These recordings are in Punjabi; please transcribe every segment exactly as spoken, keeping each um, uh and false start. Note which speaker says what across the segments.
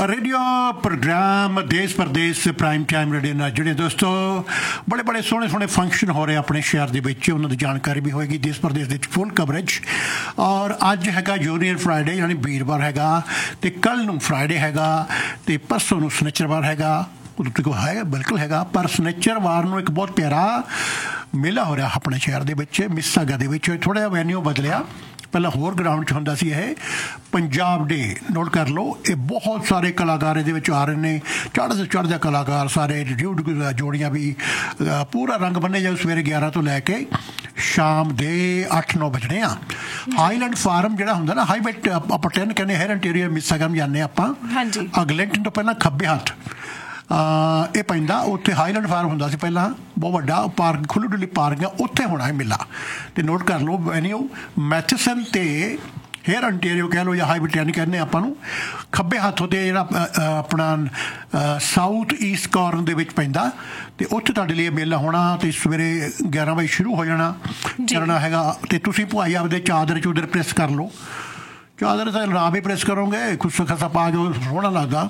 Speaker 1: रेडियो प्रोग्राम देश परदेश प्राइम टाइम रेडियो ਨਾਲ जुड़े दोस्तों बड़े बड़े सोहने सोहने फंक्शन हो रहे अपने शहर ਦੇ ਵਿੱਚ ਉਹਨਾਂ ਦੀ ਜਾਣਕਾਰੀ ਵੀ ਹੋਏਗੀ ਦੇਸ਼ ਪ੍ਰਦੇਸ਼ ਦੇ ਵਿੱਚ ਫੁੱਲ ਕਵਰੇਜ ਔਰ ਅੱਜ ਹੈਗਾ ਜੂਨੀਅਰ ਫਰਾਈਡੇ ਯਾਨੀ ਵੀਰਵਾਰ ਹੈਗਾ ਤੇ ਕੱਲ ਨੂੰ ਫਰਾਈਡੇ ਹੈਗਾ ਤੇ ਪਰਸੋਂ ਨੂੰ ਸਨਿਚਰਵਾਰ ਹੈਗਾ ਉਦੋਂ ਤੱਕ ਹੈ ਬਿਲਕੁਲ ਹੈਗਾ ਪਰ ਸਨਿਚਰਵਾਰ ਨੂੰ ਇੱਕ ਬਹੁਤ ਪਿਆਰਾ ਮੇਲਾ ਹੋ ਰਿਹਾ ਆਪਣੇ ਸ਼ਹਿਰ ਦੇ ਵਿੱਚ ਮਿਸਾਗਾ ਦੇ ਵਿੱਚ ਥੋੜਾ ਜਿਹਾ ਵੈਨਿਊ ਬਦਲਿਆ ਪਹਿਲਾਂ ਹੋਰ ਗਰਾਊਂਡ 'ਚ ਹੁੰਦਾ ਸੀ ਇਹ ਪੰਜਾਬ ਡੇ ਨੋਟ ਕਰ ਲਓ ਇਹ ਬਹੁਤ ਸਾਰੇ ਕਲਾਕਾਰ ਇਹਦੇ ਵਿੱਚ ਆ ਰਹੇ ਨੇ ਚੜ੍ਹਦੇ ਚੜ੍ਹਦੇ ਕਲਾਕਾਰ ਸਾਰੇ ਜੋੜੀਆਂ ਵੀ ਪੂਰਾ ਰੰਗ ਬੰਨੇ ਜਾਓ ਸਵੇਰੇ ਗਿਆਰਾਂ ਤੋਂ ਲੈ ਕੇ ਸ਼ਾਮ ਦੇ ਅੱਠ ਨੌ ਵਜਣੇ ਆ ਹਾਈਲੈਂਡ ਫਾਰਮ ਜਿਹੜਾ ਹੁੰਦਾ ਨਾ ਹਾਈਵੇਟ ਆਪਾਂ ਟੈਨ ਕਹਿੰਦੇ ਹੈਰ ਇੰਟੀਰੀਅਰ ਮਿਸਾਗਮ ਜਾਂਦੇ ਆਪਾਂ ਅਗਲੈਂਟਨ ਤੋਂ ਪਹਿਲਾਂ ਖੱਬੇ ਹੱਥ ਇਹ ਪੈਂਦਾ ਉੱਥੇ ਹਾਈਲੈਂਡ ਫਾਰਮ ਹੁੰਦਾ ਸੀ ਪਹਿਲਾਂ ਬਹੁਤ ਵੱਡਾ ਪਾਰਕ ਖੁੱਲ੍ਹੀ ਡੁੱਲੀ ਪਾਰਕ ਆ ਉੱਥੇ ਹੋਣਾ ਹੈ ਮੇਲਾ ਅਤੇ ਨੋਟ ਕਰ ਲਓ ਵੈਨਿਊ ਮੈਥਸਨ ਅਤੇ ਹੇਅਰ ਇੰਟੀਰੀਅਰ ਕਹਿ ਲਓ ਜਾਂ ਹਾਈਵੇਟ ਨਹੀਂ ਕਹਿੰਦੇ ਆਪਾਂ ਨੂੰ ਖੱਬੇ ਹੱਥੋਂ 'ਤੇ ਜਿਹੜਾ ਆਪਣਾ ਸਾਊਥ ਈਸਟ ਕਾਰਨਰ ਦੇ ਵਿੱਚ ਪੈਂਦਾ ਅਤੇ ਉੱਥੇ ਤੁਹਾਡੇ ਲਈ ਮੇਲਾ ਹੋਣਾ ਅਤੇ ਸਵੇਰੇ ਗਿਆਰਾਂ ਵਜੇ ਸ਼ੁਰੂ ਹੋ ਜਾਣਾ ਕਰਨਾ ਹੈਗਾ ਅਤੇ ਤੁਸੀਂ ਭਾਈ ਆਪਦੇ ਚਾਦਰ ਚੂਦਰ ਪ੍ਰੈਸ ਕਰ ਲਓ ਚਾਦਰ ਤਾਂ ਨਾ ਵੀ ਪ੍ਰੈਸ ਕਰੋਗੇ ਖੁਸ਼ ਖਾਸਾ ਪਾ ਕੇ ਸੋਹਣਾ ਲੱਗਦਾ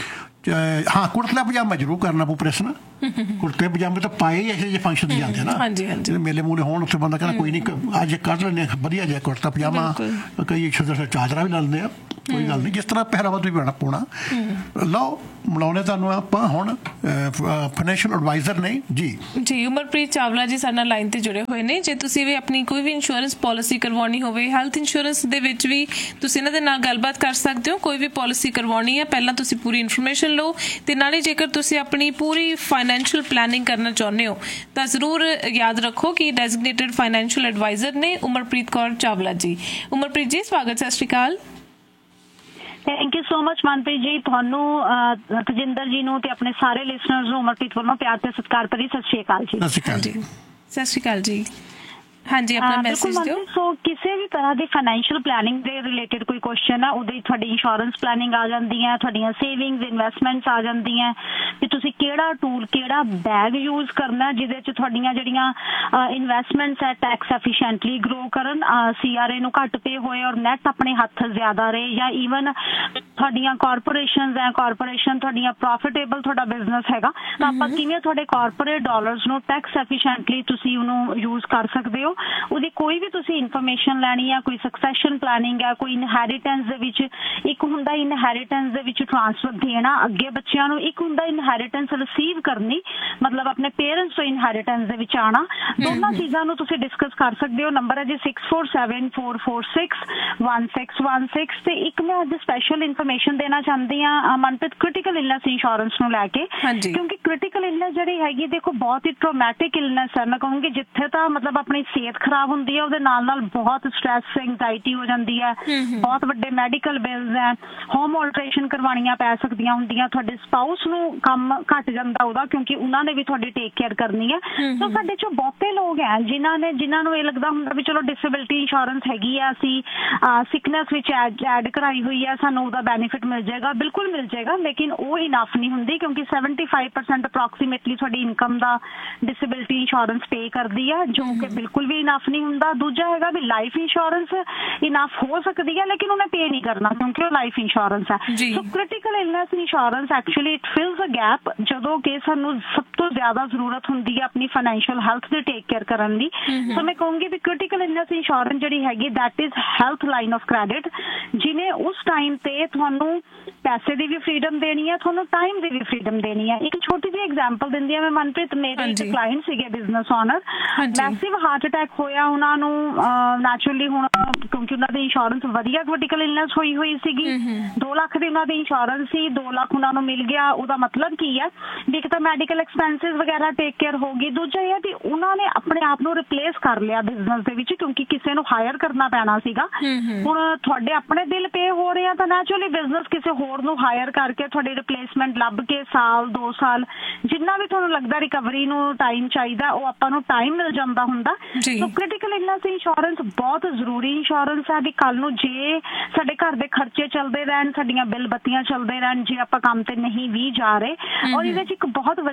Speaker 1: हाँ कुर्ता पजामा जरूर करना पू प्रेस ना कुर्ते पजामे तो पाए ही ऐसे फंक्शन जाते हैं ना मेले मूले होने उत्थे बंदा कहना कोई नहीं अज कट लेने वधिया जिहा कुर्ता पजामा कई चादरा भी ला लेंदे आ कोई गल नहीं जिस तरह पहरावा तुसीं पाना पाउणा लओ ਮਿਲਾਉਣੇ ਤੁਹਾਨੂੰ ਆਪਾਂ ਹੁਣ ਫਾਈਨੈਂਸ਼ੀਅਲ ਐਡਵਾਈਜ਼ਰ ਨੇ ਜੀ
Speaker 2: ਜੀ ਉਮਰਪ੍ਰੀਤ ਚਾਵਲਾ ਜੀ ਸਾਡੇ ਨਾਲ ਲਾਈਨ ਤੇ ਜੁੜੇ ਹੋਏ ਨੇ ਜੇ ਤੁਸੀਂ ਵੀ ਆਪਣੀ ਕੋਈ ਵੀ ਇੰਸ਼ੋਰੈਂਸ ਪਾਲਿਸੀ ਕਰਵਾਉਣੀ ਹੋਵੇ ਹੈਲਥ ਇੰਸ਼ੋਰੈਂਸ ਦੇ ਵਿੱਚ ਵੀ ਤੁਸੀਂ ਇਹਨਾਂ ਦੇ ਨਾਲ ਗੱਲਬਾਤ ਕਰ ਸਕਦੇ ਹੋ ਕੋਈ ਵੀ ਪਾਲਿਸੀ ਕਰਵਾਉਣੀ ਹੈ ਪਹਿਲਾਂ ਤੁਸੀਂ ਪੂਰੀ ਇਨਫੋਰਮੇਸ਼ਨ ਲਓ ਤੇ ਨਾਲੇ ਜੇਕਰ ਤੁਸੀਂ ਆਪਣੀ ਪੂਰੀ ਫਾਈਨੈਂਸ਼ੀਅਲ ਪਲੈਨਿੰਗ ਕਰਨਾ ਚਾਹੁੰਦੇ ਹੋ ਤਾਂ ਜ਼ਰੂਰ ਯਾਦ ਰੱਖੋ ਕਿ ਡੈਜ਼ਿਗਨੇਟਿਡ ਫਾਈਨੈਂਸ਼ੀਅਲ ਐਡਵਾਈਜ਼ਰ ਨੇ ਉਮਰਪ੍ਰੀਤ ਕੌਰ ਚਾਵਲਾ ਜੀ ਉਮਰਪ੍ਰੀਤ ਜੀ ਸਵਾਗਤ ਸਤਿ ਸ਼੍ਰੀ ਅਕਾਲ
Speaker 3: thank you so much Manpreet ji ਤੁਹਾਨੂੰ ਤਜਿੰਦਰ ਜੀ ਨੂੰ ਤੇ ਆਪਣੇ ਸਾਰੇ ਲਿਸਨਰਸ ਨੂੰ ਉਮਰਪ੍ਰੀਤ ਵੱਲੋਂ ਪਿਆਰ ਤੇ ਸਤਿਕਾਰ ਭਰੀ ਸਤਿ ਸ਼੍ਰੀ ਅਕਾਲ ਜੀ
Speaker 1: ਸਤਿ ਸ਼੍ਰੀ ਅਕਾਲ ਜੀ
Speaker 2: ਸਤਿ ਸ਼੍ਰੀ ਅਕਾਲ ਜੀ ਹਾਂਜੀ ਆਪਣਾ ਮੈਸੇਜ ਦਿਓ
Speaker 3: ਸੋ ਕਿਸੇ ਵੀ ਤਰ੍ਹਾਂ ਦੀ ਫਾਈਨੈਂਸ਼ੀਅਲ ਪਲੈਨਿੰਗ ਦੇ ਰਿਲੇਟਡ ਕੋਈ ਕੁਐਸਚਨ ਆ ਉਹਦੇ ਤੁਹਾਡੀ ਇੰਸ਼ੋਰੈਂਸ ਪਲੈਨਿੰਗ ਆ ਜਾਂਦੀ ਹੈ ਤੁਹਾਡੀਆਂ ਸੇਵਿੰਗਸ ਇਨਵੈਸਟਮੈਂਟਸ ਆ ਜਾਂਦੀਆਂ ਕਿ ਤੁਸੀਂ ਕਿਹੜਾ ਟੂਲ ਕਿਹੜਾ ਬੈਗ ਯੂਜ਼ ਕਰਨਾ ਜਿਹਦੇ 'ਚ ਤੁਹਾਡੀਆਂ ਜਿਹੜੀਆਂ ਇਨਵੈਸਟਮੈਂਟਸ ਹੈ ਟੈਕਸ ਐਫੀਸ਼ੀਐਂਟਲੀ ਗਰੋ ਕਰਨ ਸੀ ਆਰ ਏ ਨੂੰ ਘੱਟ ਪੇ ਹੋਏ ਔਰ ਨੈਟ ਆਪਣੇ ਹੱਥ ਜ਼ਿਆਦਾ ਰਹੇ ਜਾਂ ਈਵਨ ਤੁਹਾਡੀਆਂ ਕਾਰਪੋਰੇਸ਼ਨਸ ਹੈ ਕਾਰਪੋਰੇਸ਼ਨ ਤੁਹਾਡੀਆਂ ਪ੍ਰੋਫਿਟੇਬਲ ਤੁਹਾਡਾ ਬਿਜ਼ਨਸ ਹੈਗਾ ਤਾਂ ਆਪਾਂ ਕਿਵੇਂ ਤੁਹਾਡੇ ਕਾਰਪੋਰੇਟ ਡਾਲਰਸ ਨੂੰ ਟੈਕਸ ਐਫੀਸ਼ੀਐਂਟਲੀ ਤੁਸੀਂ ਉਹਨੂੰ ਯੂਜ਼ ਕਰ ਸਕਦੇ ਹੋ ਉਹਦੀ ਕੋਈ ਵੀ ਤੁਸੀਂ ਇਨਫੋਰਮੇਸ਼ਨ ਲੈਣੀ ਆ ਕੋਈ ਸਕਸੈਸ਼ਨ ਪਲੈਨਿੰਗ ਹੈ ਕੋਈ ਇਨਹੈਰੀਟੈਂਸ ਦੇ ਵਿੱਚ ਇੱਕ ਹੁੰਦਾ ਇਨਹੈਰੀਟੈਂਸ ਦੇ ਵਿੱਚ ਟ੍ਰਾਂਸਫਰ ਦੇਣਾ ਅੱਗੇ ਬੱਚਿਆਂ ਨੂੰ ਇੱਕ ਹੁੰਦਾ ਇਨਹੈਰੀਟੈਂਸ ਰਿਸੀਵ ਕਰਨੀ ਮਤਲਬ ਆਪਣੇ ਪੇਰੈਂਟਸ ਤੋਂ ਇਨਹੈਰੀਟੈਂਸ ਦੇ ਵਿੱਚ ਆਉਣਾ ਦੋਨਾਂ ਚੀਜ਼ਾਂ ਨੂੰ ਤੁਸੀਂ ਡਿਸਕਸ ਕਰ ਸਕਦੇ ਹੋ ਨੰਬਰ ਹੈ G six four seven four four six one six one six ਤੇ ਇੱਕ ਮੈਂ ਅੱਜ ਸਪੈਸ਼ਲ ਇਨਫੋਰਮੇਸ਼ਨ ਦੇਣਾ ਚਾਹੁੰਦੀ ਹਾਂ ਮਨਪ੍ਰੀਤ ਕ੍ਰਿਟੀਕਲ ਇਲਨੈਸ ਇੰਸ਼ੋਰੈਂਸ ਨੂੰ ਲੈ ਕੇ ਕਿਉਂਕਿ ਕ੍ਰਿਟੀਕਲ ਇਲਨੈਸ ਜਿਹੜੀ ਹੈਗੀ ਦੇਖੋ ਬਹੁਤ ਹੀ ਟਰੋਮੈਟਿਕ ਇਲਨੈਸ ਹੈ ਮੈਂ ਕਹੂੰਗੀ ਜਿੱਥੇ ਤਾਂ ਮਤਲਬ ਆਪਣੀ ਸਿਹਤ ਖਰਾਬ ਹੁੰਦੀ ਹੈ ਉਹਦੇ ਨਾਲ ਨਾਲ ਬਹੁਤ ਸਟ੍ਰੈਸ ਐਂਗਜ਼ਾਇਟੀ ਹੋ ਜਾਂਦੀ ਹੈ ਬਹੁਤ ਵੱਡੇ ਮੈਡੀਕਲ ਬਿਲਸ ਹੈ ਹੋਮ ਆਲਟਰੇਸ਼ਨ ਕਰਵਾਉਣੀਆਂ ਪੈ ਸਕਦੀਆਂ ਹੁੰਦੀਆਂ ਤੁਹਾਡੇ ਸਪਾਊਸ ਨੂੰ ਕੰਮ ਘੱਟ ਜਾਂਦਾ ਉਹਦਾ ਕਿਉਂਕਿ ਉਹਨਾਂ ਨੇ ਵੀ ਤੁਹਾਡੀ ਟੇਕ ਕੇਅਰ ਕਰਨੀ ਹੈ ਸੋ ਸਾਡੇ ਚੋਂ ਬਹੁਤੇ ਲੋਕ ਹੈ ਜਿਨ੍ਹਾਂ ਨੇ ਜਿਨ੍ਹਾਂ ਨੂੰ ਇਹ ਲੱਗਦਾ ਹੁੰਦਾ ਵੀ ਚਲੋ ਡਿਸੇਬਿਲਿਟੀ ਇੰਸ਼ੋਰੈਂਸ ਹੈਗੀ ਆ ਅਸੀਂ ਸਿਕਨੈਸ ਵਿੱਚ ਐਡ ਕਰਾਈ ਹੋਈ ਹੈ ਸਾਨੂੰ ਉਹਦਾ ਬੈਨੀਫਿਟ ਮਿਲ ਜਾਏਗਾ ਬਿਲਕੁਲ ਮਿਲ ਜਾਏਗਾ ਲੇਕਿਨ ਉਹ ਇਨਫ ਨਹੀਂ ਹੁੰਦੀ ਕਿਉਂਕਿ ਸੈਵਨਟੀ ਫਾਈਵ ਪਰਸੈਂਟ ਅਪਰੋਕਸੀਮੇਟਲੀ ਤੁਹਾਡੀ ਇਨਕਮ ਦਾ ਡਿਸੇਬਿਲਿਟੀ ਇੰਸ਼ੋਰੈਂਸ ਪੇ ਕਰਦੀ ਹੈ ਜੋ ਕਿ ਬਿਲਕੁਲ ਵੀ ਇਨਫ ਨਹੀਂ ਹੁੰਦਾ ਦੂਜਾ ਹੈਗਾ ਵੀ ਲਾਈਫ ਇੰਸ਼ੋਰੈਂਸ ਇਨਫ ਹੋ ਸਕਦੀ ਹੈ ਲੇਕਿਨ ਉਹਨੇ ਪੇ ਨਹੀਂ ਕਰਨਾ ਕਿਉਂਕਿ ਉਹ ਲਾਈਫ ਇੰਸ਼ੋਰੈਂਸ ਹੈ ਸੋ critical illness insurance actually it ਫਿਲਸ a gap ਜਦੋਂ ਕਿ ਸਾਨੂੰ ਸਭ ਤੋਂ ਜ਼ਿਆਦਾ ਜ਼ਰੂਰਤ ਹੁੰਦੀ ਹੈ ਆਪਣੀ ਫਾਈਨੈਂਸ਼ੀਅਲ ਹੈਲਥ ਦੀ ਟੇਕ ਕੇਅਰ ਕਰਨ ਦੀ ਸੋ ਮੈਂ ਕਹੂੰਗੀ ਵੀ ਕ੍ਰਿਟੀਕਲ ਇਲਨੈਸ ਇੰਸ਼ੋਰੈਂਸ ਜਿਹੜੀ ਹੈਗੀ that is health line of credit ਜਿਹਨੇ ਉਸ ਟਾਈਮ ਤੇ ਤੁਹਾਨੂੰ ਪੈਸੇ ਦੀ ਵੀ ਫਰੀਡਮ ਦੇਣੀ ਹੈ ਤੁਹਾਨੂੰ ਟਾਈਮ ਦੀ ਵੀ ਫਰੀਡਮ ਦੇਣੀ ਹੈ ਇੱਕ ਛੋਟੀ ਜਿਹੀ ਐਗਜ਼ਾਮਪਲ ਦਿੰਦੀ ਹਾਂ ਮੈਂ ਮਨਪ੍ਰੀਤ ਮੇਰੇ ਇੱਕ ਕਲਾਇੰਟ ਸੀਗੇ business owner massive heart attack ਹੋਇਆ ਉਹਨਾਂ ਨੂੰ ਨੈਚੁਰਲੀ ਹੁਣ ਕਿਉਂਕਿ ਉਹਨਾਂ ਦੀ ਇੰਸ਼ੋਰੈਂਸ ਵਧੀਆ ਕ੍ਰਿਟੀਕਲ ਇਲਨੈਸ ਹੋਈ ਹੋਈ ਸੀਗੀ ਦੋ ਲੱਖ ਦੀ ਉਹਨਾਂ ਦੀ ਇੰਸ਼ੋਰੈਂਸ ਸੀ ਦੋ ਲੱਖ ਉਹਨਾਂ ਨੂੰ ਮਿਲ ਗਿਆ ਉਹਦਾ ਮਤਲਬ ਕੀ ਹੈ ਵੀ ਇੱਕ ਤਾਂ ਮੈਡੀਕਲ ਐਕਸਪੈਂਸਿਸ ਵਗੈਰਾ ਟੇਕ ਕੇਅਰ ਹੋ ਗਈ ਦੂਜਾ ਇਹ ਹੈ ਵੀ ਉਹਨਾਂ ਨੇ ਆਪਣੇ ਆਪ ਨੂੰ ਰਿਪਲੇਸ ਕਰ ਲਿਆ ਬਿਜ਼ਨਸ ਦੇ ਵਿੱਚ ਕਿਉਂਕਿ ਕਿਸੇ ਨੂੰ ਹਾਇਰ ਕਰਨਾ ਪੈਣਾ ਸੀਗਾ ਹੁਣ ਤੁਹਾਡੇ ਆਪਣੇ ਬਿੱਲ ਪੇ ਹੋ ਰਹੇ ਆ ਤਾਂ ਨੈਚੁਰਲੀ ਬਿਜ਼ਨਸ ਕਿਸੇ ਹੋਰ ਨੂੰ ਹਾਇਰ ਕਰਕੇ ਤੁਹਾਡੀ ਰਿਪਲੇਸਮੈਂਟ ਲੱਭ ਕੇ ਸਾਲ ਦੋ ਸਾਲ ਜਿੰਨਾ ਵੀ ਤੁਹਾਨੂੰ ਲੱਗਦਾ ਰਿਕਵਰੀ ਨੂੰ ਟਾਈਮ ਚਾਹੀਦਾ ਉਹ ਆਪਾਂ ਨੂੰ ਟਾਈਮ ਮਿਲ ਜਾਂਦਾ ਹੁੰਦਾ ਸੋ ਕ੍ਰਿਟੀਕਲ ਇਲਨੈਸ ਇੰਸ਼ੋਰੈਂਸ ਬਹੁਤ ਜ਼ਰੂਰੀ ਇੰਸ਼ੋਰੈਂਸ ਹੈ ਵੀ ਕੱਲ ਨੂੰ ਜੇ ਸਾਡੇ ਘਰ ਦੇ ਖਰਚੇ ਚੱਲਦੇ ਰਹਿਣ ਸਾਡੀਆਂ ਬਿੱਲ ਬੱਤੀਆਂ ਚੱਲਦੇ ਰਹਿਣ ਜੇ ਆਪਾਂ ਕੰਮ ਤੇ ਨਹੀਂ ਵੀ ਜਾ ਰਹੇ ਔਰ ਇਹਦੇ 'ਚ ਇੱਕ ਬਹੁਤ ਵਧੀਆ ਚੀਜ਼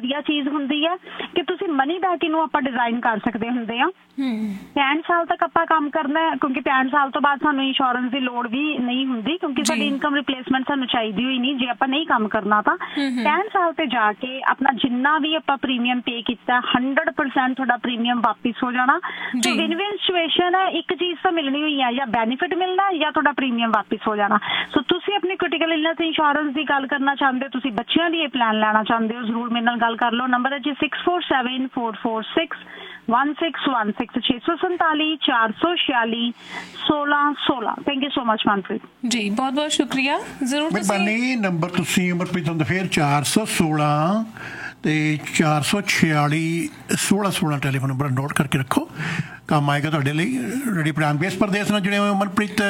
Speaker 3: ਚੀਜ਼ ਹੁੰਦੀ ਹੈ ਕਿ ਤੁਸੀਂ ਮਨੀ ਬੈਕ ਇਹਨੂੰ ਆਪਾਂ ਡਿਜ਼ਾਈਨ ਕਰ ਸਕਦੇ ਹੁੰਦੇ ਆ। ਪੈਂਹਠ ਸਾਲ ਤੱਕ ਆਪਾਂ ਕੰਮ ਕਰਨਾ ਹੈ, ਕਿਉਂਕਿ ਪੈਂਹਠ ਸਾਲ ਤੋਂ ਬਾਅਦ ਸਾਨੂੰ ਇੰਸ਼ੋਰੈਂਸ ਦੀ ਲੋੜ ਵੀ ਨਹੀਂ ਹੁੰਦੀ, ਕਿਉਂਕਿ ਸਾਡੀ ਇਨਕਮ ਰਿਪਲੇਸਮੈਂਟ ਸਾਨੂੰ ਚਾਹੀਦੀ ਹੋਈ ਨਹੀਂ ਜੇ ਆਪਾਂ ਨਹੀਂ ਕੰਮ ਕਰਨਾ ਤਾਂ। ਪੈਂਹਠ ਸਾਲ ਤੇ ਜਾ ਕੇ ਆਪਣਾ ਜਿੰਨਾ ਵੀ ਆਪਾਂ ਪ੍ਰੀਮੀਅਮ ਪੇ ਕੀਤਾ ਹੰਡਰਡ ਪਰਸੈਂਟ ਤੁਹਾਡਾ ਪ੍ਰੀਮੀਅਮ ਵਾਪਿਸ ਹੋ ਜਾਣਾ। ਸੋ ਵਿਨ ਵਿਨ ਸਿਚੁਏਸ਼ਨ ਹੈ, ਇੱਕ ਚੀਜ਼ ਤਾਂ ਮਿਲਣੀ ਹੋਈ ਹੈ, ਜਾਂ ਬੈਨੀਫਿਟ ਮਿਲਣਾ ਜਾਂ ਤੁਹਾਡਾ ਪ੍ਰੀਮੀਅਮ ਵਾਪਿਸ ਹੋ ਜਾਣਾ। ਸੋ ਤੁਸੀਂ ਆਪਣੀ ਕ੍ਰਿਟੀਕਲ ਇਲਨੈਸ ਇੰਸ਼ੋਰੈਂਸ ਦੀ ਗੱਲ ਕਰਨਾ ਚਾਹੁੰਦੇ ਹੋ, ਤੁਸੀਂ ਬੱਚਿਆਂ ਦੀ ਇਹ ਪਲਾਨ ਲੈਣਾ ਚਾਹੁੰਦੇ ਹੋ, ਜ਼ਰੂਰ ਮੇਰੇ ਨਾਲ ਗੱਲ ਕਰ ਲਓ। ਨੰਬਰ ਹੈ G six four seven four four six one six one six छे सौ संताली चार सौ छियाली सोलह सोलह। Thank you so much Manpreet
Speaker 2: जी, बहुत बहुत शुक्रिया। जरूर
Speaker 1: मेहरबानी। नंबर तुसी अमरप्रीत हुंदा फिर चार सौ सोलह ते चार सौ छियाली सोलह सोलह टैलीफोन नंबर नोट करके रखो, काम आएगा तुहाडे लई। रेडी प्लान देश परदेस नाल जुड़े हुए मनप्रीत,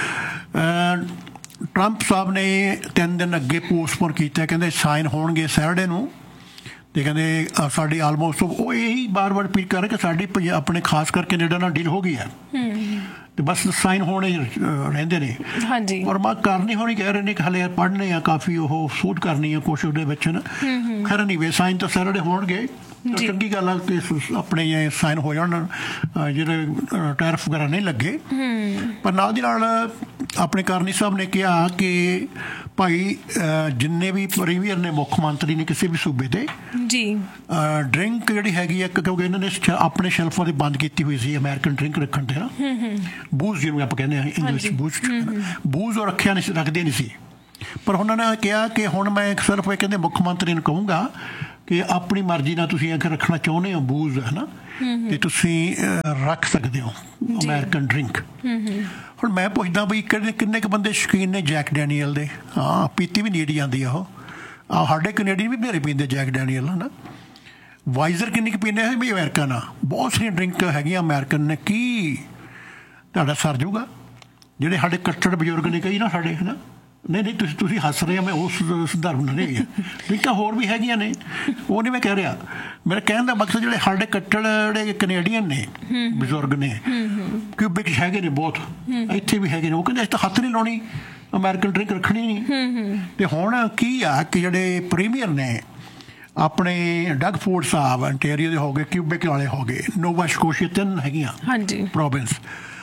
Speaker 1: ट्रंप साहब ने तीन दिन अगे पोस्टपोन किया, कहते साइन होणगे सैटरडे नूं ਤੇ ਕਹਿੰਦੇ ਸਾਡੀ ਆਲਮੋਸਟ ਉਹ ਇਹੀ ਬਾਰ ਬਾਰ ਰਿਪੀਟ ਕਰ ਰਹੇ ਕਿ ਸਾਡੀ ਆਪਣੇ ਖਾਸ ਕਰਕੇ ਕੈਨੇਡਾ ਨਾਲ ਡੀਲ ਹੋ ਗਈ ਹੈ ਤੇ ਬਸ ਸਾਈਨ ਹੋਣੇ ਰਹਿੰਦੇ ਨੇ। ਹਾਂਜੀ, ਔਰ ਮੈਂ ਕਰਨੀ ਹੋਣੀ ਕਹਿ ਰਹੇ ਨੇ ਕਿ ਹਲੇ ਪੜ੍ਹਨੇ ਆ ਕਾਫੀ, ਉਹ ਸੋਧ ਕਰਨੀ ਆ ਕੁਛ ਉਹਦੇ ਵਿੱਚ ਨਾ। ਖੈਰ ਨਹੀਂ ਵੇ ਸਾਈਨ ਤਾਂ ਸੈਟਰਡੇ ਹੋਣਗੇ, ਚੰਗੀ ਗੱਲ ਆ ਕਿ ਆਪਣੇ ਸਾਈਨ ਹੋ ਜਾਣ, ਜਿਹੜੇ ਟੈਰਿਫ ਵਗੈਰਾ ਨਹੀਂ ਲੱਗੇ। ਪਰ ਨਾਲ ਦੀ ਨਾਲ ਆਪਣੇ ਕਰਨੀ ਸਾਹਿਬ ਨੇ ਕਿਹਾ ਕਿ ਭਾਈ ਜਿੰਨੇ ਵੀ ਪ੍ਰੀਮੀਅਰ ਨੇ, ਮੁੱਖ ਮੰਤਰੀ ਨੇ ਕਿਸੇ ਵੀ ਸੂਬੇ ਦੇ ਜੀ, ਡਰਿੰਕ ਜਿਹੜੀ ਹੈਗੀ ਆ, ਕਿਉਂਕਿ ਇਹਨਾਂ ਨੇ ਆਪਣੇ ਸ਼ੈਲਫਾਂ ਤੇ ਬੰਦ ਕੀਤੀ ਹੋਈ ਸੀ ਅਮਰੀਕਨ ਡਰਿੰਕ ਰੱਖਣ ਤੇ ਨਾ, ਬੂਜ਼ ਜਿਹਨੂੰ ਆਪਾਂ ਕਹਿੰਦੇ ਹਾਂ ਇੰਗਲਿਸ਼ ਬੂਜ਼, ਬੂਜ਼ ਉਹ ਰੱਖਿਆ ਨਹੀਂ ਸੀ, ਰੱਖਦੇ ਨਹੀਂ ਸੀ। ਪਰ ਉਹਨਾਂ ਨੇ ਕਿਹਾ ਕਿ ਹੁਣ ਮੈਂ ਸਿਰਫ ਇਹ ਕਹਿੰਦੇ ਮੁੱਖ ਮੰਤਰੀ ਨੂੰ ਕਹੂੰਗਾ ਕਿ ਆਪਣੀ ਮਰਜ਼ੀ ਨਾਲ ਤੁਸੀਂ ਅਗਰ ਰੱਖਣਾ ਚਾਹੁੰਦੇ ਹੋ ਬੂਜ਼ ਹੈ ਨਾ, ਤੇ ਤੁਸੀਂ ਰੱਖ ਸਕਦੇ ਹੋ ਅਮਰੀਕਨ ਡਰਿੰਕ। ਹੁਣ ਮੈਂ ਪੁੱਛਦਾ ਬਈ ਕਿੰਨੇ ਕਿੰਨੇ ਕੁ ਬੰਦੇ ਸ਼ੌਕੀਨ ਨੇ ਜੈਕ ਡੈਨੀਅਲ ਦੇ? ਹਾਂ, ਪੀਤੀ ਵੀ ਨੀਡੀ ਜਾਂਦੀ ਆ ਉਹ। ਆਹ ਸਾਡੇ ਕੈਨੇਡੀਅਨ ਵੀ ਬਥੇਰੇ ਪੀਂਦੇ ਜੈਕ ਡੈਨੀਅਲ ਹੈ ਨਾ। ਵਾਈਜ਼ਰ ਕਿੰਨੀ ਕੁ ਪੀਂਦੇ ਹੈ ਵੀ ਅਮਰੀਕਨ ਆ, ਬਹੁਤ ਸਾਰੀਆਂ ਡਰਿੰਕ ਹੈਗੀਆਂ ਅਮਰੀਕਨ ਨੇ। ਕੀ ਤੁਹਾਡਾ ਸਰ ਜੂਗਾ? ਜਿਹੜੇ ਸਾਡੇ ਕੱਟੜ ਬਜ਼ੁਰਗ ਨੇ ਕਈ ਨਾ ਸਾਡੇ ਹੈ ਨਾ, ਨਹੀਂ ਨਹੀਂ ਤੁਸੀਂ ਤੁਸੀਂ ਹੱਸ ਰਹੇ ਹੋ, ਮੈਂ ਉਸ ਸੰਦਰਭ ਨਾਲ ਨਹੀਂ। ਡਰਿੰਕਾਂ ਹੋਰ ਵੀ ਹੈਗੀਆਂ ਨੇ, ਉਹ ਨਹੀਂ ਮੈਂ ਕਹਿ ਰਿਹਾ। ਮੇਰਾ ਕਹਿਣ ਦਾ ਮਕਸਦ ਜਿਹੜੇ ਸਾਡੇ ਕੱਟੜ ਜਿਹੜੇ ਕੈਨੇਡੀਅਨ ਨੇ ਬਜ਼ੁਰਗ ਨੇ, ਕਿਊਬਿਕ ਹੈਗੇ ਨੇ ਬਹੁਤ, ਇੱਥੇ ਵੀ ਹੈਗੇ ਨੇ, ਉਹ ਕਹਿੰਦੇ ਅਸੀਂ ਤਾਂ ਹੱਥ ਨਹੀਂ ਲਾਉਣੀ, ਅਮਰੀਕਨ ਡਰਿੰਕ ਰੱਖਣੀ ਨਹੀਂ। ਤੇ ਹੁਣ ਕੀ ਆ ਕਿ ਜਿਹੜੇ ਪ੍ਰੀਮੀਅਰ ਨੇ ਆਪਣੇ ਡਗ ਫੋਰਡ ਸਾਹਿਬ ਅੰਟੈਰੀਓ ਦੇ ਹੋ ਗਏ, ਕਿਊਬਿਕ ਵਾਲੇ ਹੋ ਗਏ, ਨੋਵਾ ਸਕੋਸ਼ੀਆ, ਤਿੰਨ ਹੈਗੀਆਂ ਪ੍ਰੋਵਿੰਸ,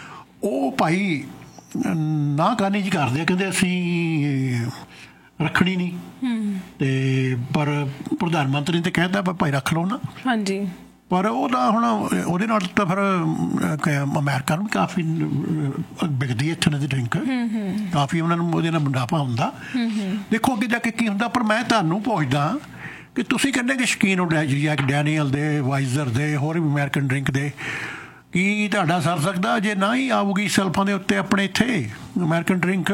Speaker 1: ਉਹ ਭਾਈ ਨਾ ਕਰਨੀ ਜੀ ਕਰਦੇ, ਕਹਿੰਦੇ ਅਸੀਂ ਰੱਖਣੀ ਨਹੀਂ। ਤੇ ਪਰ ਪ੍ਰਧਾਨ ਮੰਤਰੀ ਤੇ ਕਹਿੰਦਾ ਭਾਈ ਰੱਖ ਲਓ ਨਾ। ਹਾਂਜੀ, ਪਰ ਉਹ ਤਾਂ ਹੁਣ ਉਹਦੇ ਨਾਲ ਤਾਂ ਫਿਰ ਅਮਰੀਕਾ ਨੂੰ ਵੀ ਕਾਫੀ ਵਿਕਦੀ ਹੈ ਇੱਥੇ ਦੀ ਡਰਿੰਕ, ਕਾਫੀ ਉਹਨਾਂ ਨੂੰ ਉਹਦੇ ਨਾਲ ਮੁਨਾਫਾ ਹੁੰਦਾ। ਦੇਖੋ ਅੱਗੇ ਜਾ ਕੇ ਕੀ ਹੁੰਦਾ। ਪਰ ਮੈਂ ਤੁਹਾਨੂੰ ਪੁੱਛਦਾ ਕਿ ਤੁਸੀਂ ਕਹਿੰਦੇ ਕਿ ਸ਼ੌਕੀਨ ਹੋ ਜੈਕ ਡੈਨੀਅਲ ਦੇ, ਵਾਈਜ਼ਰ ਦੇ, ਹੋਰ ਵੀ ਅਮਰੀਕਨ ਡਰਿੰਕ ਦੇ, ਕੀ ਤੁਹਾਡਾ ਸਰ ਸਕਦਾ ਜੇ ਨਾ ਹੀ ਆਊਗੀ ਸੈਲਫਾਂ ਦੇ ਉੱਤੇ ਆਪਣੇ ਇੱਥੇ ਅਮਰੀਕਨ ਡਰਿੰਕ?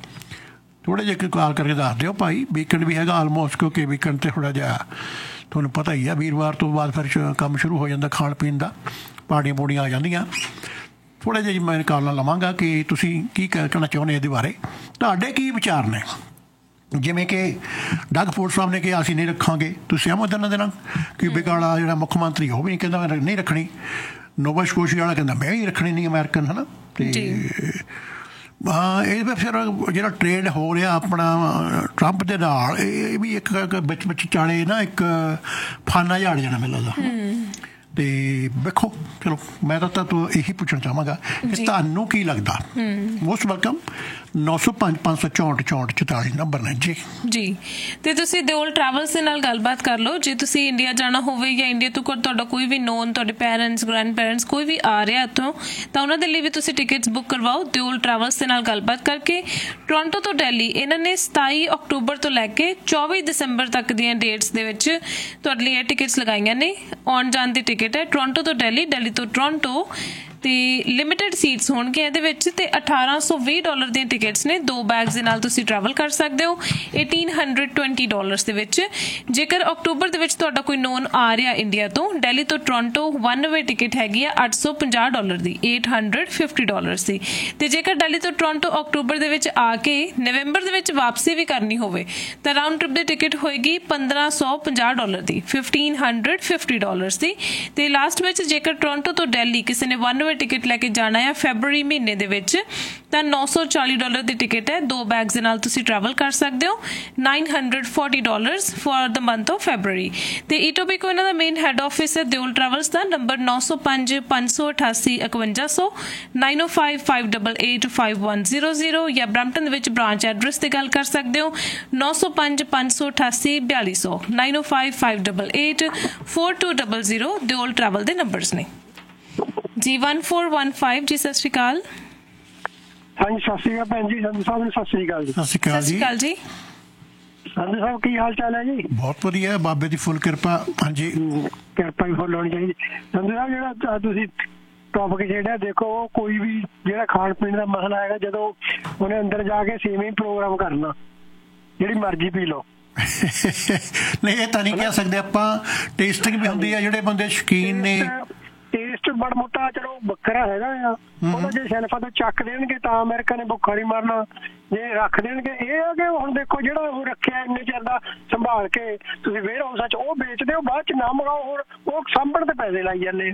Speaker 1: ਥੋੜ੍ਹਾ ਜਿਹਾ ਕਾਲ ਕਰਕੇ ਦੱਸ ਦਿਓ ਭਾਈ। ਵੀਕਐਂਡ ਵੀ ਹੈਗਾ ਆਲਮੋਸਟ, ਕਿਉਂਕਿ ਵੀਕਐਂਡ 'ਤੇ ਥੋੜ੍ਹਾ ਜਿਹਾ ਤੁਹਾਨੂੰ ਪਤਾ ਹੀ ਆ, ਵੀਰਵਾਰ ਤੋਂ ਬਾਅਦ ਫਿਰ ਕੰਮ ਸ਼ੁਰੂ ਹੋ ਜਾਂਦਾ ਖਾਣ ਪੀਣ ਦਾ, ਪਾਰਟੀਆਂ ਪੂੜੀਆਂ ਆ ਜਾਂਦੀਆਂ। ਥੋੜ੍ਹਾ ਜਿਹਾ ਜੀ ਮੈਂ ਕਾਲ ਨਾਲ ਲਵਾਂਗਾ ਕਿ ਤੁਸੀਂ ਕੀ ਕਹਿਣਾ ਚਾਹੁੰਦੇ ਇਹਦੇ ਬਾਰੇ, ਤੁਹਾਡੇ ਕੀ ਵਿਚਾਰ ਨੇ? ਜਿਵੇਂ ਕਿ ਡਗ ਫੋਰਡ ਸਾਹਿਬ ਨੇ ਕਿਹਾ ਅਸੀਂ ਨਹੀਂ ਰੱਖਾਂਗੇ, ਤੁਸੀਂ ਸਹਿਮਤ ਇਹਨਾਂ ਦੇ ਨਾਲ? ਕਿਊਬਿਕ ਵਾਲਾ ਜਿਹੜਾ ਮੁੱਖ ਮੰਤਰੀ ਉਹ ਵੀ ਕਹਿੰਦਾ ਮੈਂ ਨਹੀਂ ਰੱਖਣੀ, ਨੋਵਾ ਸਕੋਸ਼ੀਆ ਵਾਲਾ ਕਹਿੰਦਾ ਮੈਂ ਵੀ ਰੱਖਣੀ ਨਹੀਂ ਅਮਰੀਕਨ, ਹੈ ਨਾ। ਤੇ ਹਾਂ, ਇਹ ਫਿਰ ਜਿਹੜਾ ਟ੍ਰੇਡ ਹੋ ਰਿਹਾ ਆਪਣਾ ਟਰੰਪ ਦੇ ਨਾਲ, ਇਹ ਵੀ ਇੱਕ ਵਿੱਚ ਵਿੱਚ ਚਾਲੇ ਨਾ ਇੱਕ ਫਾਨਾ ਝਾੜ ਜਾਣਾ ਮੈਨੂੰ ਲੱਗਦਾ। ਤੇ ਵੇਖੋ, ਚਲੋ ਮੈਂ ਤਾਂ ਤੁਹਾਨੂੰ ਇਹੀ ਪੁੱਛਣਾ ਚਾਹਾਂਗਾ ਕਿ ਤੁਹਾਨੂੰ ਕੀ ਲੱਗਦਾ? Most welcome. ਨੌ ਸੌ ਪੰਜ ਪੰਜ ਸੌ ਚੌਂਹਠ ਚੌਂਹਠ ਚੁਤਾਲੀ ਨੰਬਰ ਨੇ ਜੀ ਜੀ।
Speaker 2: ਤੇ ਤੁਸੀਂ ਦਿਓਲ ਟਰੈਵਲਸ ਦੇ ਨਾਲ ਗੱਲਬਾਤ ਕਰ ਲਓ। ਜੇ ਤੁਸੀਂ ਇੰਡੀਆ ਜਾਣਾ ਹੋਵੇ ਜਾਂ ਇੰਡੀਆ ਤੋਂ ਤੁਹਾਡਾ ਕੋਈ ਵੀ ਨੋਨ, ਤੁਹਾਡੇ ਪੈਰੈਂਟਸ, ਗ੍ਰੈਂਡ ਪੈਰੈਂਟਸ ਕੋਈ ਵੀ ਆ ਰਿਹਾ ਇੱਥੋਂ, ਤਾਂ ਉਹਨਾਂ ਦੇ ਲਈ ਵੀ ਤੁਸੀਂ ਟਿਕਟਸ ਬੁੱਕ ਕਰਵਾਓ ਦਿਓਲ ਟਰੈਵਲਸ ਦੇ ਨਾਲ ਗੱਲਬਾਤ ਕਰਕੇ। ਟੋਰਾਂਟੋ ਤੋਂ ਦਿੱਲੀ ਇਹਨਾਂ ਨੇ ਸਤਾਈ ਅਕਤੂਬਰ ਤੋਂ ਲੈ ਕੇ ਚੌਵੀ ਦਸੰਬਰ ਤੱਕ ਦੀਆਂ ਡੇਟਸ ਦੇ ਵਿੱਚ ਤੁਹਾਡੇ ਲਈ ਇਹ ਟਿਕਟਸ ਲਗਾਈਆਂ ਨੇ। ਆਉਣ ਜਾਣ ਦੀ ਟਿਕਟ ਹੈ ਟੋਰਾਂਟੋ ਤੋਂ ਦਿੱਲੀ, ਦਿੱਲੀ ਤੋਂ ਟੋਰਾਂਟੋ, ਤੇ ਲਿਮਿਟਡ ਸੀਟਸ ਹੋਣਗੇ ਇਹਦੇ ਵਿੱਚ, ਤੇ ਅਠਾਰਾਂ ਸੌ ਵੀਹ ਡਾਲਰ ਦੀਆਂ ਟਿਕਟਸ ਨੇ। ਦੋ ਬੈਗਸ ਦੇ ਨਾਲ ਤੁਸੀਂ ਟਰੈਵਲ ਕਰ ਸਕਦੇ ਹੋ eighteen twenty ਡਾਲਰਸ ਦੇ ਵਿੱਚ। ਜੇਕਰ ਅਕਤੂਬਰ ਦੇ ਵਿੱਚ ਤੁਹਾਡਾ ਕੋਈ ਨੋਨ ਆ ਰਿਹਾ ਇੰਡੀਆ ਤੋਂ, ਦਿੱਲੀ ਤੋਂ ਟੋਰਾਂਟੋ ਵਨ ਵੇ ਟਿਕਟ ਹੈਗੀ ਆ ਅੱਠ ਸੌ ਪੰਜਾਹ ਡਾਲਰ ਦੀ, eight hundred fifty ਡਾਲਰਸ ਦੀ। ਤੇ ਜੇਕਰ ਦਿੱਲੀ ਤੋਂ ਟੋਰਾਂਟੋ ਅਕਤੂਬਰ ਦੇ ਵਿੱਚ ਆ ਕੇ ਨਵੰਬਰ ਦੇ ਵਿੱਚ ਵਾਪਸੀ ਵੀ ਕਰਨੀ ਹੋਵੇ ਤਾਂ ਰਾਊਂਡ ਟ੍ਰਿਪ ਦੀ ਟਿਕਟ ਹੋਏਗੀ ਪੰਦਰਾਂ ਸੌ ਪੰਜਾਹ ਡਾਲਰ ਦੀ, fifteen hundred fifty ਡਾਲਰਸ ਦੀ। ਤੇ ਲਾਸਟ ਵਿੱਚ ਜੇਕਰ ਟੋਰਾਂਟੋ ਤੋਂ ਦਿੱਲੀ ਕਿਸੇ ਨੇ ਵਨ ਹੋਏ ਟਿਕਟ ਲੈ ਕੇ ਜਾਣਾ ਹੈ ਫੈਬਰਰੀ ਮਹੀਨੇ ਦੇ ਵਿੱਚ ਤਾਂ ਨੌ ਸੌ ਚਾਲੀ ਡਾਲਰ ਦੀ ਟਿਕਟ ਹੈ। ਦੋ ਬੈਗਸ ਦੇ ਨਾਲ ਤੁਸੀਂ ਟਰੈਵਲ ਕਰ ਸਕਦੇ ਹੋ। Nine hundred forty dollars for the month of February. ਤੇ ਈਟੋਬੀਕੋ ਇਹਨਾਂ ਦਾ ਮੇਨ ਹੈਡ ਆਫਿਸ ਹੈ ਦਿਓਲ ਟਰੈਵਲਸ ਦਾ। ਨੰਬਰ ਨੌ ਸੌ ਪੰਜ ਪੰਜ ਸੌ ਅਠਾਸੀ ਇਕਵੰਜਾ ਸੌ ਨਾਈਨ ਓ five five eight eight five one zero zero ਜਾਂ ਬਰੈਂਪਟਨ ਦੇ ਵਿੱਚ ਬ੍ਰਾਂਚ ਐਡਰੈਸ ਤੇ ਗੱਲ ਕਰ ਸਕਦੇ ਹੋ ਨੌ ਸੌ ਪੰਜ ਪੰਜ ਸੌ ਅਠਾਸੀ ਬਿਆਲੀ ਸੌ ਨਾਈਨ ਓ five five eight eight four two zero zero Deol travel ਦੇ ਨੰਬਰਸ ਨੇ ਜੀ। one four one five ਜੀ ਸਤਿ ਸ਼੍ਰੀ ਅਕਾਲ।
Speaker 4: ਹਾਂਜੀ ਸਤਿ ਸ਼੍ਰੀ ਅਕਾਲ ਭੈਣ ਜੀ। ਸੰਧੂ ਸਾਹਿਬ ਨੂੰ ਸਤਿ ਸ਼੍ਰੀ ਅਕਾਲ ਜੀ।
Speaker 1: ਸਤਿ ਸ਼੍ਰੀ ਅਕਾਲ ਜੀ।
Speaker 2: ਜੀ
Speaker 4: ਸੰਧੂ ਸਾਹਿਬ ਕੀ ਹਾਲ ਚਾਲ ਹੈ ਜੀ?
Speaker 1: ਬਹੁਤ ਵਧੀਆ, ਬਾਬੇ ਦੀ ਫੁੱਲ ਕਿਰਪਾ। ਹਾਂਜੀ
Speaker 4: ਕਿਰਪਾ ਹੀ ਫੁੱਲ ਹੋਣੀ ਚਾਹੀਦੀ। ਸੰਧੂ ਸਾਹਿਬ ਜਿਹੜਾ ਤੁਸੀਂ ਟੌਪਿਕ ਜਿਹੜਾ ਦੇਖੋ ਕੋਈ ਵੀ ਜਿਹੜਾ ਖਾਣ ਪੀਣ ਦਾ ਮਸਲਾ ਹੈਗਾ ਜਦੋਂ ਉਹਨੇ ਅੰਦਰ ਜਾ ਕੇ ਸੇਵੇਂ ਹੀ ਪ੍ਰੋਗਰਾਮ ਕਰਨਾ ਜਿਹੜੀ ਮਰਜ਼ੀ ਪੀ ਲਓ।
Speaker 1: ਨਹੀਂ ਇਹ ਤਾਂ ਨਹੀਂ ਕਹਿ ਸਕਦੇ ਆਪਾਂ, ਟੇਸਟਿੰਗ ਵੀ ਹੁੰਦੀ ਹੈ। ਜਿਹੜੇ ਬੰਦੇ ਸ਼ੌਕੀਨ ਨੇ
Speaker 4: ਟੇਸਟ ਬੜਾ ਮੋਟਾ ਚਲੋ ਵੱਖਰਾ ਹੈਗਾ ਆ। ਉਹਦਾ ਜੇ ਸ਼ੈਲਫਾਂ ਤੋਂ ਚੱਕ ਦੇਣਗੇ ਤਾਂ ਅਮਰੀਕਾ ਨੇ ਭੁੱਖਾ ਨਹੀਂ ਮਰਨਾ। ਜੇ ਰੱਖ ਦੇਣਗੇ ਇਹ ਆ ਕਿ ਹੁਣ ਦੇਖੋ ਜਿਹੜਾ ਉਹ ਰੱਖਿਆ ਇੰਨੇ ਚਿਰ ਦਾ ਸੰਭਾਲ ਕੇ ਤੁਸੀਂ ਵੇਅਰ ਹਾਊਸਾਂ ਚ ਉਹ ਵੇਚਦੇ ਹੋ, ਬਾਅਦ ਚ ਨਾ ਮੰਗਾਓ ਹੋਰ ਉਹ ਸਾਂਭਣ ਤੇ ਪੈਸੇ ਲਾਈ ਜਾਂਦੇ।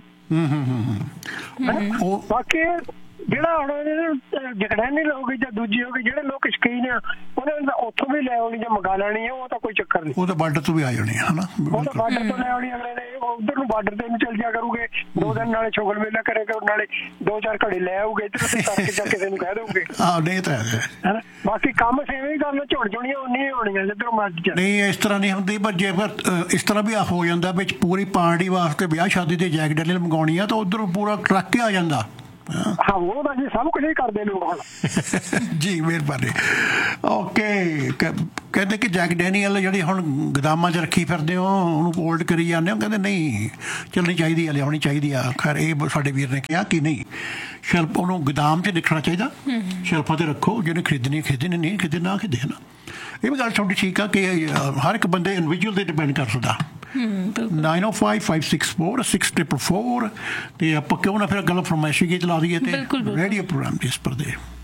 Speaker 4: ਬਾਕੀ ਜਿਹੜਾ ਹੁਣ ਜਗੜੈਨੀ ਲੋਕ ਜਾਂ ਦੂਜੀ ਹੋ ਗਈ ਜਿਹੜੇ ਲੋਕ ਸ਼ੌਕੀਨ ਆ ਉਹਨਾਂ ਨੇ ਉੱਥੋਂ ਵੀ ਲੈ ਆਉਣੀ ਜਾਂ ਮੰਗਾ ਲੈਣੀ ਆ, ਉਹ ਤਾਂ ਕੋਈ ਚੱਕਰ ਨਹੀਂ।
Speaker 1: ਉਹ ਤਾਂ ਬਾਰਡਰ ਤੋਂ ਵੀ ਆ ਜਾਣੀ ਹੈ ਨਾ,
Speaker 4: ਉਹ ਤਾਂ ਬਾਰਡਰ ਤੋਂ ਲੈ ਆਉਣੀ ਅਗਲੇ ਨੇ। ਉਧਰ ਨੂੰ ਬਾਰਡਰ ਤੇ ਨੂੰ ਚੱਲ ਜਾ ਕਰੂਗੇ ਦੋ ਦਿਨ, ਨਾਲੇ ਛੋਗਲ ਮੇਲਾ ਕਰੇਗਾ, ਨਾਲੇ ਦੋ ਚਾਰ ਘੜੇ ਲੈ ਆਉਗੇ ਇੱਧਰ ਕਰਕੇ ਜਾਂ ਕਿਸੇ ਨੂੰ ਕਹਿ ਦਊਗੇ।
Speaker 1: ਹਾਂ ਨਹੀਂ ਤਾਂ ਹੈ।
Speaker 4: ਬਾਕੀ ਕੰਮ ਸੇਵੇਂ ਹੀ ਕਰਨਾ, ਝੁੜ ਝੁਣੀਆਂ ਉਨੀਆਂ ਹੋਣੀਆਂ ਜਿੱਧਰੋਂ ਮਰਜ਼ੀ।
Speaker 1: ਨਹੀਂ ਇਸ ਤਰ੍ਹਾਂ ਨਹੀਂ ਹੁੰਦੀ, ਪਰ ਜੇ ਫਿਰ ਇਸ ਤਰ੍ਹਾਂ ਵੀ ਹੋ ਜਾਂਦਾ ਵਿੱਚ ਪੂਰੀ ਪਾਰਟੀ ਵਾਸਤੇ ਵਿਆਹ ਸ਼ਾਦੀ ਤੇ ਜੈਕ ਡੈਨੀਅਲ ਮੰਗਾਉਣੀ ਆ ਤਾਂ ਉਧਰ ਪੂਰਾ ਟਰੱਕ ਹੀ ਆ ਜਾਂਦਾ।
Speaker 4: ਹਾਂ ਉਹ ਤਾਂ ਜੀ ਸਭ ਕੁਝ ਹੀ ਕਰਦੇ ਲੋਕ ਹੁਣ।
Speaker 1: ਜੀ ਮਿਹਰਬਾਨੀ। ਓਕੇ ਕਹਿੰਦੇ ਕਿ ਜੈਕ ਡੈਨੀਅਲ ਜਿਹੜੀ ਹੁਣ ਗੋਦਾਮਾਂ 'ਚ ਰੱਖੀ ਫਿਰਦੇ ਹੋ ਉਹਨੂੰ ਹੋਲਡ ਕਰੀ ਜਾਂਦੇ ਹੋ, ਕਹਿੰਦੇ ਨਹੀਂ ਚੱਲਣੀ ਚਾਹੀਦੀ ਆ, ਲਿਆਉਣੀ ਚਾਹੀਦੀ ਆ। ਖੈਰ ਇਹ ਸਾਡੇ ਵੀਰ ਨੇ ਕਿਹਾ ਕਿ ਨਹੀਂ ਸ਼ੈਲਫ ਉਹਨੂੰ ਗੋਦਾਮ 'ਚ ਦੇਖਣਾ ਚਾਹੀਦਾ, ਸ਼ੈਲਫਾਂ 'ਤੇ ਰੱਖੋ, ਜਿਹਨੇ ਖਰੀਦਣੀ ਖਰੀਦਣੀ ਨਹੀਂ ਖਰੀਦੇ ਨਾ ਖਰੀਦੇ ਨਾ। ਇਹ ਵੀ ਗੱਲ ਤੁਹਾਡੀ ਠੀਕ ਆ ਕਿ ਹਰ ਇੱਕ ਬੰਦੇ ਇੰਡੀਵਿਜੂਅਲ 'ਤੇ ਡਿਪੈਂਡ ਕਰ ਸਕਦਾ। ਨਾਈਨ ਓ five five six four six triple four ਤੇ ਆਪਾਂ ਕਿਉਂ ਨਾ ਫਿਰ ਗੱਲ ਫਰਮਾਇਸ਼ੀ ਗੀਤ ਲਾ ਦਈਏ ਤੇ ਰੇਡੀਓ ਪ੍ਰੋਗਰਾਮ ਜਿਸ ਪਰ ਦੇ